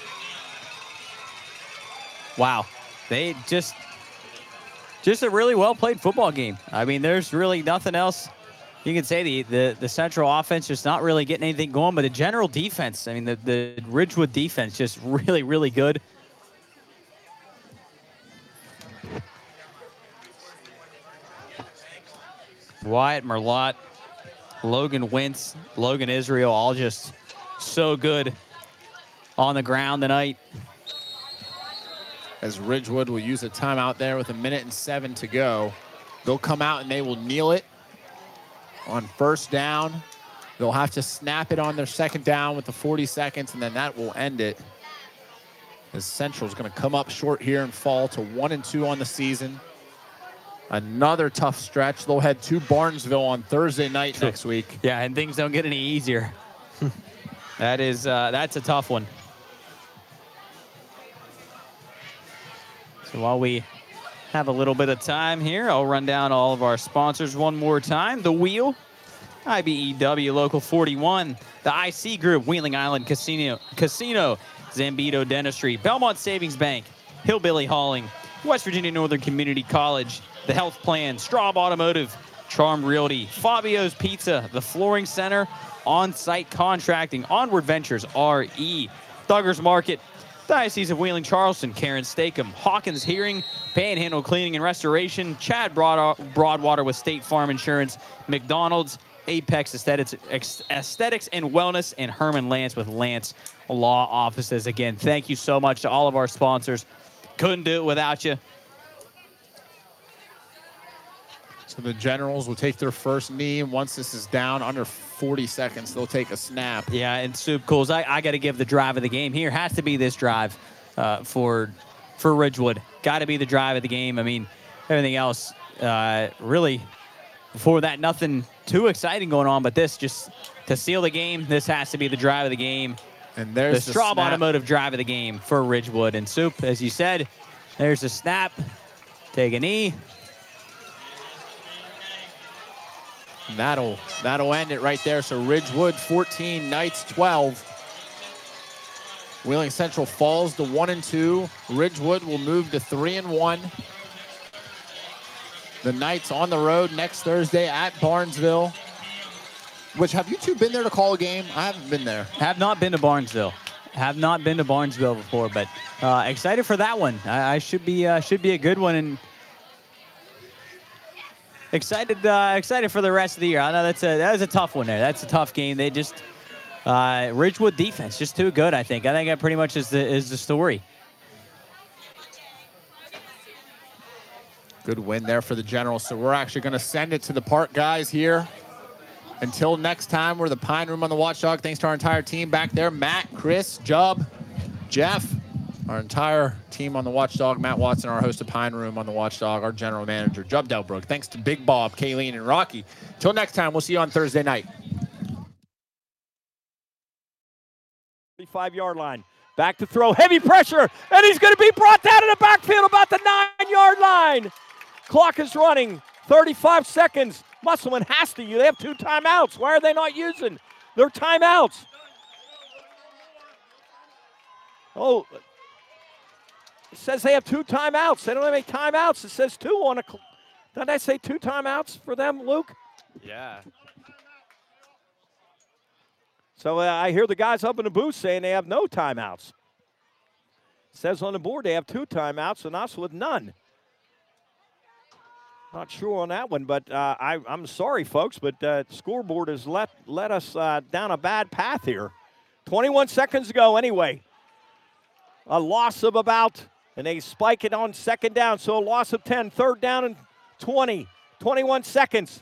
Wow. They just, just a really well-played football game. I mean, there's really nothing else you can say. The, the, the Central offense just not really getting anything going, but the general defense, I mean, the, the Ridgewood defense just really, really good. Wyatt Merlott, Logan Wentz, Logan Israel, all just so good on the ground tonight. As Ridgewood will use a timeout there with a minute and seven to go. They'll come out and they will kneel it on first down. They'll have to snap it on their second down with the forty seconds, and then that will end it. As Central's going to come up short here and fall to one and two on the season. Another tough stretch. They'll head to Barnesville on Thursday night next week. Yeah, and things don't get any easier. that is, uh, that's a tough one. So while we have a little bit of time here, I'll run down all of our sponsors one more time. The Wheel, I B E W Local forty-one, the I C Group, Wheeling Island Casino, Casino, Zambito Dentistry, Belmont Savings Bank, Hillbilly Hauling, West Virginia Northern Community College, the Health Plan, Straub Automotive, Charm Realty, Fabio's Pizza, the Flooring Center, On-Site Contracting, Onward Ventures, R E, Thugger's Market, Diocese of Wheeling Charleston, Karen Stakem, Hawkins Hearing, Panhandle Cleaning and Restoration, Chad Broad- Broadwater with State Farm Insurance, McDonald's, Apex Aesthetics, Aesthetics and Wellness, and Herman Lance with Lance Law Offices. Again, thank you so much to all of our sponsors. Couldn't do it without you. So the Generals will take their first knee, and once this is down under forty seconds, they'll take a snap. Yeah, and Soup Cools, I, I got to give the drive of the game here. Has to be this drive uh, for for Ridgewood. Got to be the drive of the game. I mean, everything else, uh, really, before that, nothing too exciting going on, but this just to seal the game, this has to be the drive of the game. And there's the the Straub snap. Automotive drive of the game for Ridgewood. And Soup, as you said, there's a snap. Take a knee. And that'll that'll end it right there. So Ridgewood fourteen, Knights twelve. Wheeling Central falls to one and two. Ridgewood will move to three and one. The Knights on the road next Thursday at Barnesville. Which, have you two been there to call a game? I haven't been there. Have not been to Barnesville. Have not been to Barnesville before, but uh, excited for that one. I, I should be uh, should be a good one, and excited uh, excited for the rest of the year. I know that's a that was a tough one there. That's a tough game. They just uh, Ridgewood defense just too good. I think. I think that pretty much is the is the story. Good win there for the Generals. So we're actually going to send it to the park guys here. Until next time, we're the Pine Room on the Watchdog. Thanks to our entire team back there. Matt, Chris, Jub, Jeff, our entire team on the Watchdog. Matt Watson, our host of Pine Room on the Watchdog, our general manager, Jub Delbrook. Thanks to Big Bob, Kayleen, and Rocky. Till next time, we'll see you on Thursday night. thirty-five-yard line. Back to throw. Heavy pressure. And he's going to be brought down in the backfield about the nine-yard line. Clock is running. thirty-five seconds. Musselman has to use. They have two timeouts. Why are they not using their timeouts? Oh, it says they have two timeouts. They don't have any timeouts. It says two on a. Didn't I say two timeouts for them, Luke? Yeah. So uh, I hear the guys up in the booth saying they have no timeouts. It says on the board they have two timeouts and us with none. Not sure on that one, but uh, I, I'm sorry, folks, but uh, scoreboard has let, let us uh, down a bad path here. twenty-one seconds ago anyway. A loss of about, and they spike it on second down, so a loss of ten. Third down and twenty. twenty-one seconds.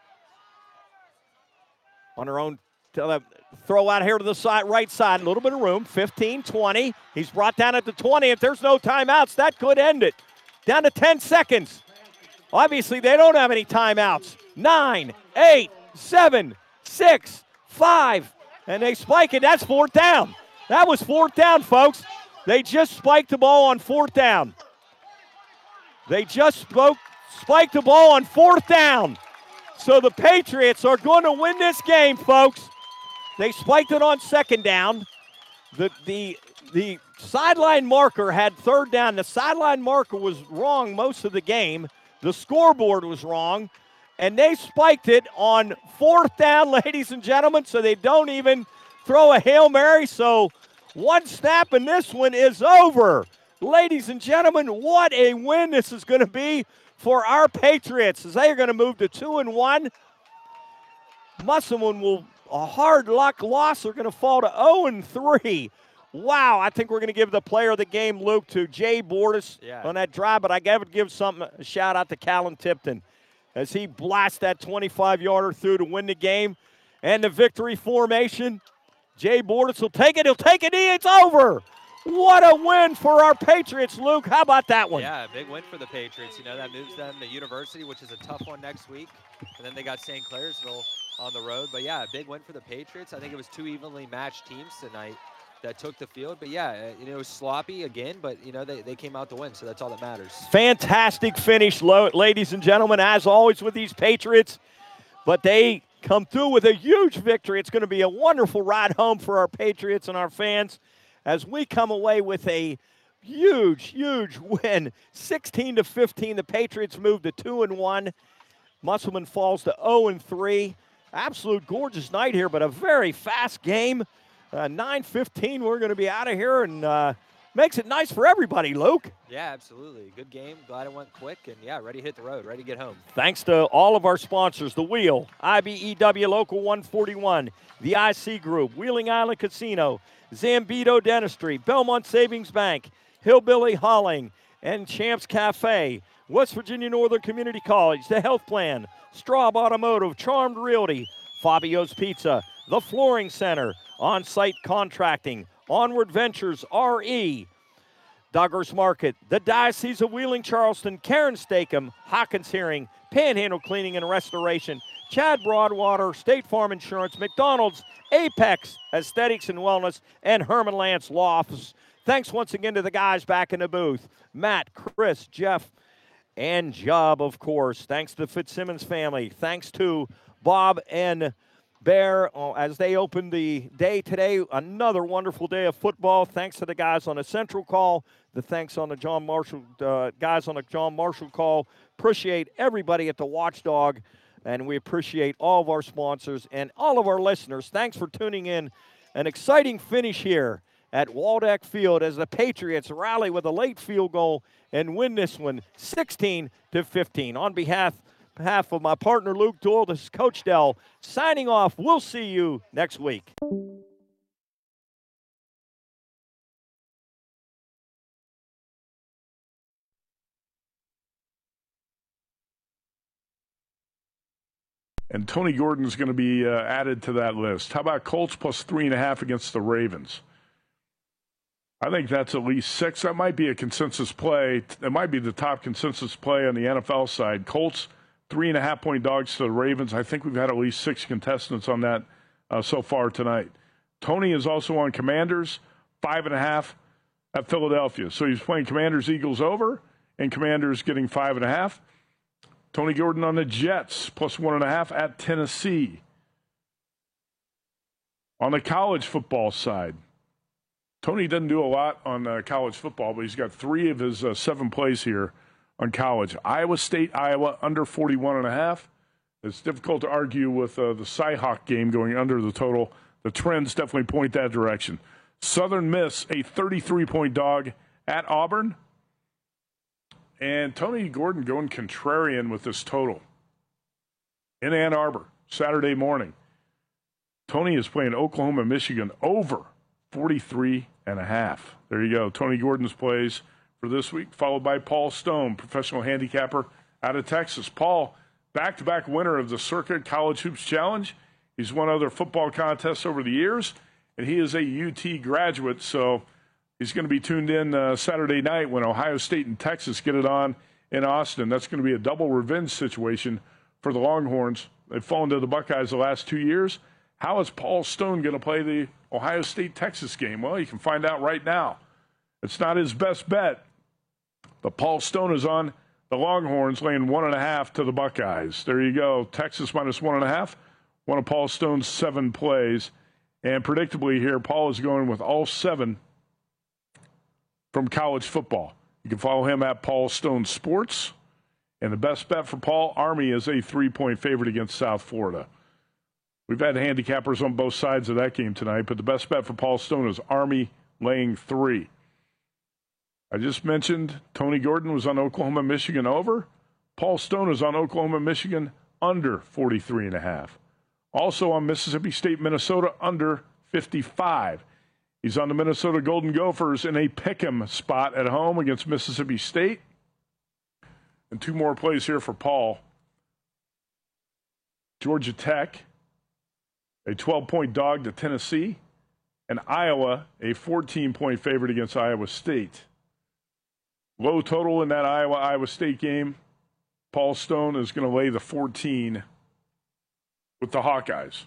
On their own uh, throw out here to the side, right side, a little bit of room. fifteen, twenty. He's brought down at the twenty. If there's no timeouts, that could end it. Down to ten seconds. Obviously, they don't have any timeouts. Nine, eight, seven, six, five, and they spike it. That's fourth down. That was fourth down, folks. They just spiked the ball on fourth down. They just spoke, spiked the ball on fourth down. So the Patriots are going to win this game, folks. They spiked it on second down. The, the, the sideline marker had third down. The sideline marker was wrong most of the game. The scoreboard was wrong, and they spiked it on fourth down, ladies and gentlemen, so they don't even throw a Hail Mary. So one snap, and this one is over. Ladies and gentlemen, what a win this is going to be for our Patriots, as they are going to move to two and one. Musselman will, a hard luck loss, they're going to fall to oh and three. Wow, I think we're going to give the player of the game, Luke, to Jay Bordas yeah. on that drive, but I got to give something, a shout-out to Callan Tipton as he blasts that twenty-five-yarder through to win the game. And the victory formation, Jay Bordas will take it. He'll take it. It's over. What a win for our Patriots, Luke. How about that one? Yeah, big win for the Patriots. You know, that moves them to University, which is a tough one next week. And then they got Saint Clairsville on the road. But, yeah, a big win for the Patriots. I think it was two evenly matched teams tonight that took the field. But, yeah, you know, it was sloppy again, but, you know, they, they came out to win, so that's all that matters. Fantastic finish, ladies and gentlemen, as always with these Patriots. But they come through with a huge victory. It's going to be a wonderful ride home for our Patriots and our fans as we come away with a huge, huge win. sixteen to fifteen, the Patriots move to two and one. Musselman falls to oh and three. Absolute gorgeous night here, but a very fast game. Uh, nine fifteen, we're going to be out of here, and uh, makes it nice for everybody, Luke. Yeah, absolutely. Good game. Glad it went quick, and, yeah, ready to hit the road, ready to get home. Thanks to all of our sponsors, The Wheel, I B E W Local one forty-one, the I C Group, Wheeling Island Casino, Zambito Dentistry, Belmont Savings Bank, Hillbilly Hauling, and Champs Cafe, West Virginia Northern Community College, The Health Plan, Straub Automotive, Charmed Realty, Fabio's Pizza, The Flooring Center, On-Site Contracting, Onward Ventures R E, Doggers Market, the Diocese of Wheeling Charleston, Karen Stakem, Hawkins Hearing, Panhandle Cleaning and Restoration, Chad Broadwater, State Farm Insurance, McDonald's, Apex Aesthetics and Wellness, and Herman Lance Law Office. Thanks once again to the guys back in the booth, Matt, Chris, Jeff, and Job, of course. Thanks to the Fitzsimmons family. Thanks to Bob and Bear uh, as they open the day today. Another wonderful day of football. Thanks to the guys on the Central call. The thanks on the John Marshall uh, guys on the John Marshall call. Appreciate everybody at the Watchdog, and we appreciate all of our sponsors and all of our listeners. Thanks for tuning in. An exciting finish here at Waldeck Field as the Patriots rally with a late field goal and win this one sixteen to fifteen. On behalf behalf of my partner Luke Doyle, this is Coach Dell signing off. We'll see you next week. And Tony Gordon's going to be uh, added to that list. How about Colts plus three and a half against the Ravens? I think that's at least six. That might be a consensus play. It might be the top consensus play on the N F L side. Colts, three and a half point dogs to the Ravens. I think we've had at least six contestants on that uh, so far tonight. Tony is also on Commanders, five and a half at Philadelphia. So he's playing Commanders, Eagles over, and Commanders getting five and a half. Tony Gordon on the Jets, plus one and a half at Tennessee. On the college football side, Tony doesn't do a lot on uh, college football, but he's got three of his uh, seven plays here on college. Iowa State, Iowa, under forty-one and a half. It's difficult to argue with uh, the Cyhawk game going under the total. The trends definitely point that direction. Southern Miss, a thirty-three point dog at Auburn. And Tony Gordon going contrarian with this total. In Ann Arbor, Saturday morning. Tony is playing Oklahoma, Michigan over forty-three and a half. There you go. Tony Gordon's plays for this week, followed by Paul Stone, professional handicapper out of Texas. Paul, back-to-back winner of the Circuit College Hoops Challenge. He's won other football contests over the years, and he is a U T graduate, so he's going to be tuned in uh, Saturday night when Ohio State and Texas get it on in Austin. That's going to be a double revenge situation for the Longhorns. They've fallen to the Buckeyes the last two years. How is Paul Stone going to play the Ohio State-Texas game? Well, you can find out right now. It's not his best bet, but Paul Stone is on the Longhorns laying one and a half to the Buckeyes. There you go. Texas minus one and a half. One of Paul Stone's seven plays. And predictably here, Paul is going with all seven from college football. You can follow him at Paul Stone Sports. And the best bet for Paul, Army is a three-point favorite against South Florida. We've had handicappers on both sides of that game tonight, but the best bet for Paul Stone is Army laying three. I just mentioned Tony Gordon was on Oklahoma, Michigan over. Paul Stone is on Oklahoma, Michigan under forty-three and a half. Also on Mississippi State, Minnesota under fifty-five. He's on the Minnesota Golden Gophers in a pick'em spot at home against Mississippi State. And two more plays here for Paul. Georgia Tech, a twelve point dog to Tennessee, and Iowa, a fourteen point favorite against Iowa State. Low total in that Iowa-Iowa State game. Paul Stone is going to lay the fourteen with the Hawkeyes.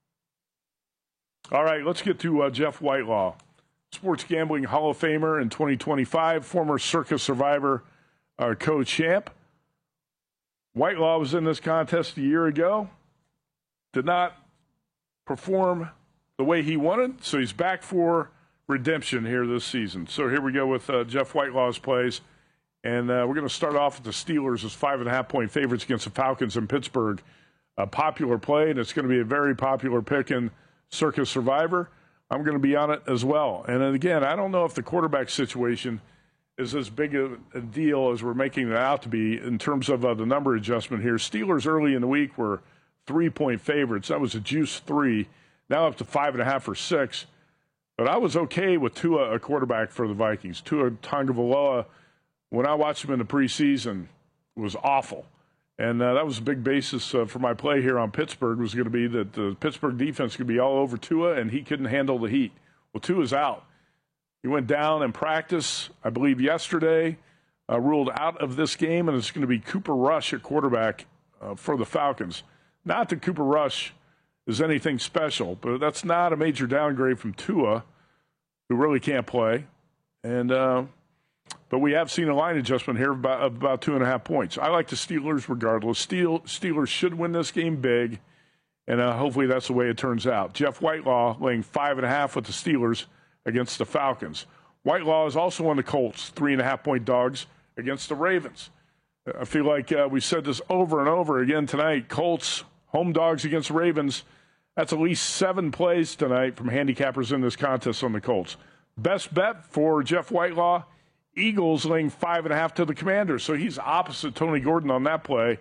All right, let's get to uh, Jeff Whitelaw, Sports Gambling Hall of Famer in twenty twenty-five, former Circus Survivor uh, co-champ. Whitelaw was in this contest a year ago. Did not perform the way he wanted, so he's back for redemption here this season. So here we go with uh, Jeff Whitelaw's plays And uh, we're going to start off with the Steelers as five and a half point favorites against the Falcons in Pittsburgh. A popular play, and it's going to be a very popular pick in Circus Survivor. I'm going to be on it as well. And then again, I don't know if the quarterback situation is as big a, a deal as we're making it out to be in terms of uh, the number adjustment here. Steelers early in the week were three-point favorites. That was a juice three. Now up to five and a half or six. But I was okay with Tua, a quarterback for the Vikings. Tua Tagovailoa, when I watched him in the preseason, was awful. And uh, that was a big basis uh, for my play here on Pittsburgh, was going to be that the Pittsburgh defense could be all over Tua, and he couldn't handle the heat. Well, Tua's out. He went down in practice, I believe, yesterday, uh, ruled out of this game, and it's going to be Cooper Rush at quarterback uh, for the Falcons. Not that Cooper Rush is anything special, but that's not a major downgrade from Tua, who really can't play. And uh, but we have seen a line adjustment here of about, of about two and a half points. I like the Steelers regardless. Steel, Steelers should win this game big, and uh, hopefully that's the way it turns out. Jeff Whitelaw laying five and a half with the Steelers against the Falcons. Whitelaw is also on the Colts, three and a half point dogs against the Ravens. I feel like uh, we said this over and over again tonight. Colts, home dogs against the Ravens. That's at least seven plays tonight from handicappers in this contest on the Colts. Best bet for Jeff Whitelaw, Eagles laying five and a half to the Commanders. So he's opposite Tony Gordon on that play.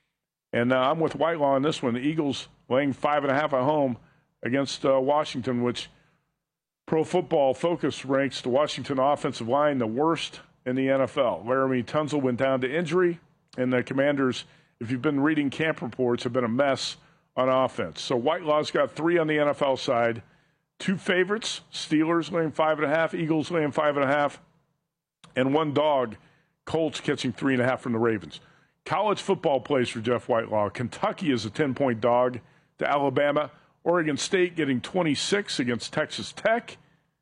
And uh, I'm with Whitelaw on this one. The Eagles laying five and a half at home against uh, Washington, which Pro Football Focus ranks the Washington offensive line the worst in the N F L. Laramie Tunsil went down to injury, and the Commanders, if you've been reading camp reports, have been a mess on offense. So Whitelaw's got three on the N F L side. Two favorites, Steelers laying five and a half, Eagles laying five and a half, and one dog, Colts catching three and a half from the Ravens. College football plays for Jeff Whitelaw. Kentucky is a ten-point dog to Alabama. Oregon State getting twenty-six against Texas Tech.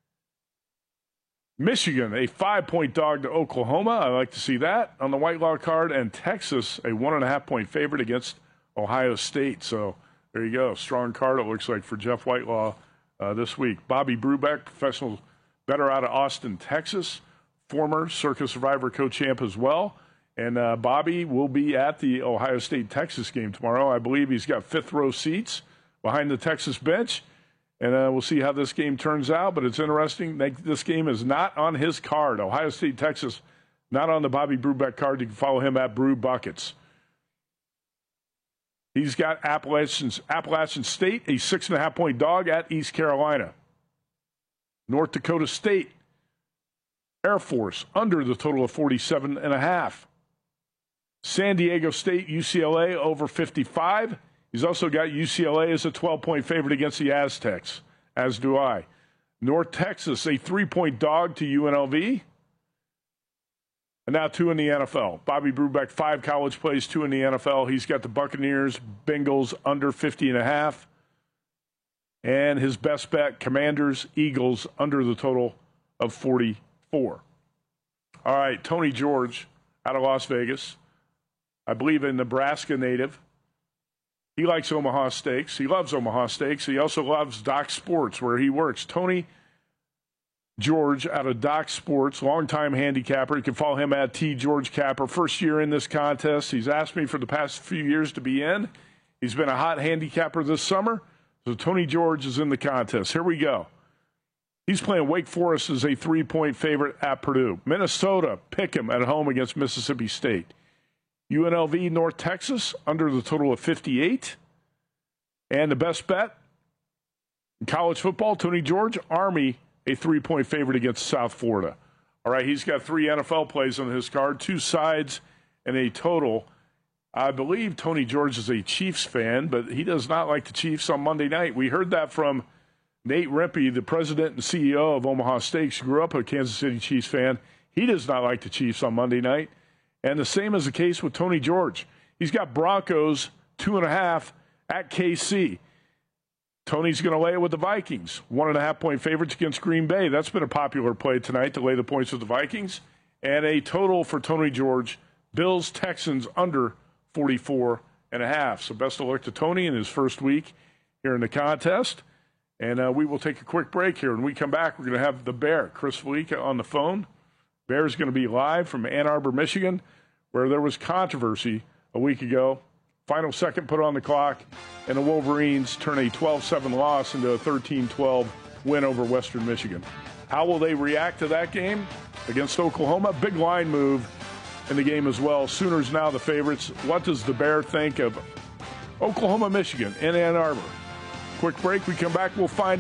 Michigan, a five-point dog to Oklahoma. I like to see that on the Whitelaw card. And Texas, a one-and-a-half-point favorite against Ohio State. So there you go. Strong card, it looks like, for Jeff Whitelaw uh, this week. Bobby Brubeck, professional bettor out of Austin, Texas. Former Circus Survivor co-champ as well. And uh, Bobby will be at the Ohio State-Texas game tomorrow. I believe he's got fifth-row seats behind the Texas bench. And uh, we'll see how this game turns out. But it's interesting. This game is not on his card. Ohio State-Texas, not on the Bobby Brubeck card. You can follow him at Brew Buckets. He's got Appalachian, Appalachian State, a six-and-a-half-point dog at East Carolina. North Dakota State, Air Force, under the total of forty-seven and a half. San Diego State, U C L A, over fifty-five. He's also got U C L A as a twelve-point favorite against the Aztecs, as do I. North Texas, a three-point dog to U N L V. And now two in the N F L. Bobby Brubeck, five college plays, two in the N F L. He's got the Buccaneers, Bengals, under fifty and a half. And his best bet, Commanders, Eagles, under the total of forty-four. All right, Tony George out of Las Vegas. I believe a Nebraska native. He likes Omaha Steaks. He loves Omaha Steaks. He also loves Doc Sports, where he works. Tony George out of Doc Sports, longtime handicapper. You can follow him at T George Capper. First year in this contest. He's asked me for the past few years to be in. He's been a hot handicapper this summer. So Tony George is in the contest. Here we go. He's playing Wake Forest as a three-point favorite at Purdue. Minnesota, pick him at home against Mississippi State. U N L V, North Texas, under the total of fifty-eight. And the best bet in college football, Tony George, Army, a three-point favorite against South Florida. All right, he's got three N F L plays on his card, two sides, and a total. I believe Tony George is a Chiefs fan, but he does not like the Chiefs on Monday night. We heard that from Nate Rempe, the president and C E O of Omaha Steaks, grew up a Kansas City Chiefs fan. He does not like the Chiefs on Monday night. And the same is the case with Tony George. He's got Broncos, two and a half, at K C. Tony's going to lay it with the Vikings. One and a half point favorites against Green Bay. That's been a popular play tonight to lay the points with the Vikings. And a total for Tony George, Bills, Texans, under forty-four and a half. So best of luck to Tony in his first week here in the contest. And uh, we will take a quick break here. When we come back, we're going to have the Bear, Chris Felica, on the phone. Bears going to be live from Ann Arbor, Michigan, where there was controversy a week ago. Final second put on the clock, and the Wolverines turn a twelve seven loss into a thirteen twelve win over Western Michigan. How will they react to that game against Oklahoma? Big line move in the game as well. Sooners now the favorites. What does the Bear think of Oklahoma, Michigan in Ann Arbor? Quick break. We come back. We'll find